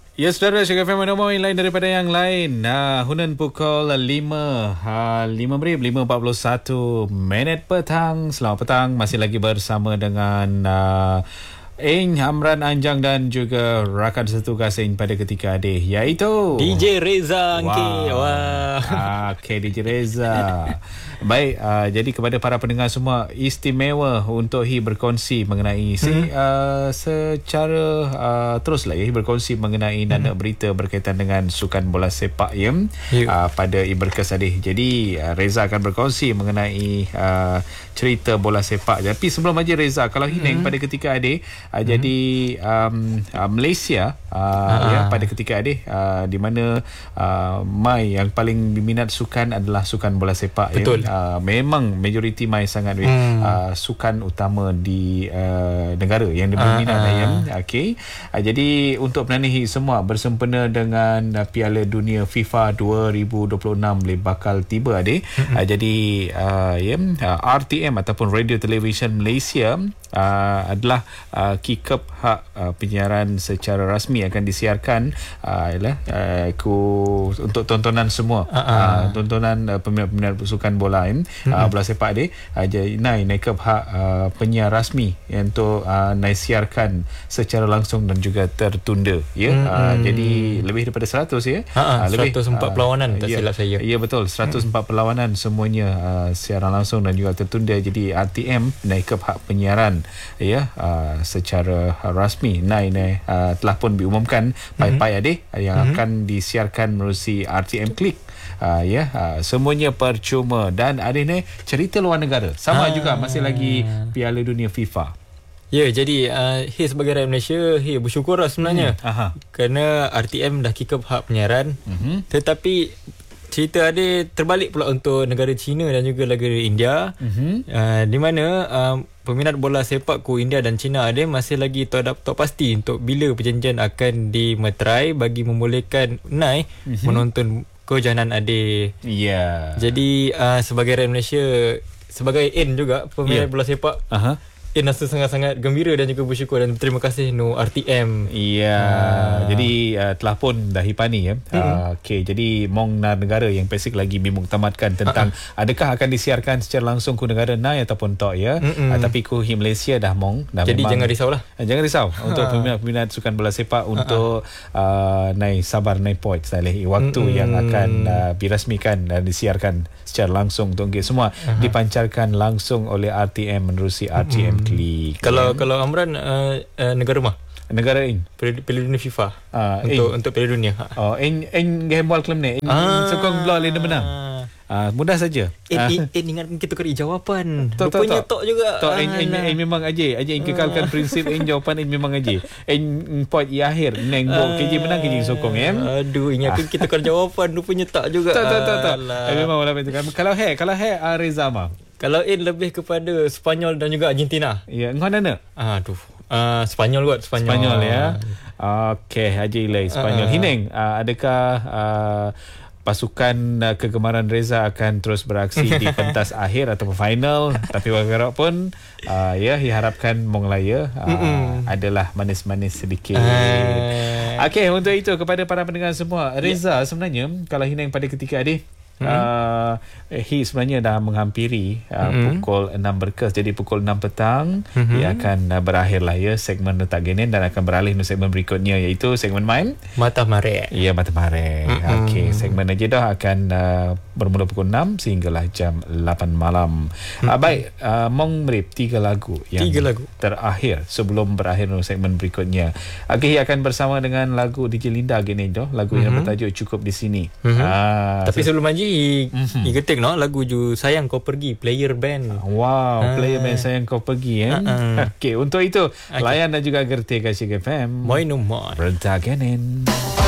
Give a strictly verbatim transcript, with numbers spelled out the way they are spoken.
Ya, saudara, Syarikat F M Manamo yang lain daripada yang lain. Nah, Hunan pukul lima, ha, lima menit, lima empat puluh satu minit petang. Selamat petang, masih lagi bersama dengan uh, Eng, Amran, Anjang dan juga rakan setugas Eng pada ketika adik, iaitu D J Reza. Wow. Okay. Wah. Ah, okay, D J Reza. Baik, uh, jadi kepada para pendengar semua, istimewa untuk Hi berkongsi mengenai hmm. si, uh, secara uh, teruslah ya, Hi berkongsi mengenai hmm. nanda berita berkaitan dengan sukan bola sepak ya, uh, pada Iberkas Adih. Jadi uh, Reza akan berkongsi mengenai uh, cerita bola sepak. Tapi sebelum aja Reza, kalau Hineng hmm. pada ketika Adih, uh, hmm. jadi um, uh, Malaysia uh, uh-huh. ya, pada ketika Adih, uh, di mana uh, Mai yang paling diminat sukan adalah sukan bola sepak. Betul. Ya. Uh, memang majoriti Mai sangat hmm. uh, sukan utama di uh, negara yang berminat uh, uh. Okey. Uh, jadi untuk menanihi semua bersempena dengan uh, Piala Dunia FIFA dua ribu dua puluh enam boleh bakal tiba adik. Hmm. Uh, jadi uh, ya, uh, R T M ataupun Radio Television Malaysia uh, adalah uh, kikep hak uh, penyiaran secara rasmi akan disiarkan uh, ialah uh, ku, untuk tontonan semua. Uh, uh. Uh, tontonan uh, peminat-peminat sukan bola Mm-hmm. Uh, bola sepak dia uh, Nai naikap hak uh, penyiar rasmi untuk uh, Nai siarkan secara langsung dan juga tertunda ya. Mm-hmm. Uh, jadi lebih daripada seratus ya. Uh, lebih seratus empat uh, perlawanan tak ya, silap saya. Ya betul, seratus empat mm-hmm. perlawanan semuanya uh, siaran langsung dan juga tertunda. Jadi R T M naikap hak penyiaran ya uh, secara uh, rasmi. Nai Nai uh, telah pun diumumkan pai-pai mm-hmm. adik uh, yang mm-hmm. akan disiarkan melalui R T M Click. Uh, ya, uh, semuanya percuma. Dan ada ni cerita luar negara sama ah. juga masih lagi Piala Dunia FIFA. Ya, jadi uh, Hi sebagai rakyat Malaysia, Hi bersyukur lah sebenarnya. Hmm. Kerana R T M dah kikap hak penyiaran. Hmm. Tetapi cerita ada terbalik pula untuk negara China dan juga negara India. Hmm. Uh, di mana uh, peminat bola sepak ku India dan China ada masih lagi tak tak pasti untuk bila perjanjian akan dimeterai bagi membolehkan Nai hmm. menonton kejohanan Ade. Ya. Yeah. Jadi uh, sebagai rakyat Malaysia, sebagai N juga peminat yeah. bola sepak, uh-huh. N rasa sangat-sangat gembira dan juga bersyukur dan terima kasih no R T M. Ya. Yeah. Uh. Jadi uh, telah pun dah hipani ya. Mm-hmm. Uh, Okey, jadi mong negara yang pesik lagi memang tamatkan tentang uh-huh. adakah akan disiarkan secara langsung ku negara nai ataupun tak ya. Uh, tapi ku hi Malaysia dah mong dah. Jadi memang, jangan risaulah. Uh, jangan risau untuk peminat-peminat sukan bola sepak untuk uh, nai sabar nai point salih waktu mm-hmm. yang akan uh, dirasmikan dan disiarkan secara langsung untuk semua uh-huh. dipancarkan langsung oleh R T M menerusi R T M Klik. Kalau kan? Kalau Amran uh, uh, negara mah? Negara ini Piala Dunia FIFA. Uh, untuk in. untuk Piala Dunia. Oh, en en gameball klub ni. Ah. Sokong bola lain menang. Ah, mudah saja. En en, en ingat kita kari jawapan. Tok, Rupanya tok juga. Tok en en, en memang aja. Aja en kekalkan prinsip en jawapan en memang aja. En point i akhir neng bo K J menang K J sokong ya. Aduh, ingat kita kari jawapan rupanya tak juga. Tak tak tak tak. Memang wala betul. Kalau hai kalau hai Reza mah. Kalau in lebih kepada Sepanyol dan juga Argentina. Ya, engkau mana? Aduh. Uh, Sepanyol kot, Sepanyol. Sepanyol ya. Okey, Haji Ilai Sepanyol. Uh, Hineng, uh, adakah uh, pasukan uh, kegemaran Reza akan terus beraksi di pentas akhir ataupun final? Tapi walaupun uh, ya, diharapkan Monglaya uh, adalah manis-manis sedikit. Uh. Okey, untuk itu kepada para pendengar semua, Reza yeah. sebenarnya kalau Hineng pada ketika adik Hmm. Uh, Hi sebenarnya dah menghampiri uh, hmm. pukul enam berkas. Jadi pukul enam petang hmm. ia akan uh, berakhir lah ya segmen Letak Genen dan akan beralih ke segmen berikutnya iaitu segmen main Mata Mare. Ya, Mata Mare. Hmm. Okey, segmen aja dah akan uh, bermula pukul enam sehinggalah jam lapan malam. Hmm. Uh, baik, uh, Mong Merip tiga lagu yang tiga lagu terakhir sebelum berakhir segmen berikutnya. Okey, akan bersama dengan lagu D J Linda Genen tu, lagu hmm. yang bertajuk Cukup di Sini. Hmm. Uh, Tapi sebelum aja mm-hmm. I ketik no lagu ju Sayang Kau Pergi Player Band. Wow, uh. Player Band Sayang Kau Pergi eh. Uh-uh. Okey, untuk itu okay. layan dan juga gerti kasih F M. Moi no moi. Letak Genen.